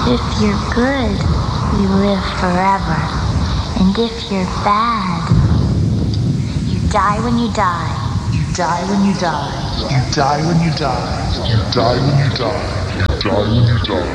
If you're good, you live forever. And if you're bad, you die when you die. You die when you die. You die when you die. You die when you die. You die when you die.